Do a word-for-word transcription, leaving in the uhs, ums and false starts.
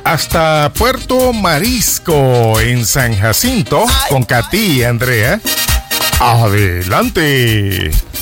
hasta Puerto Marisco en San Jacinto con Katy y Andrea. Adelante.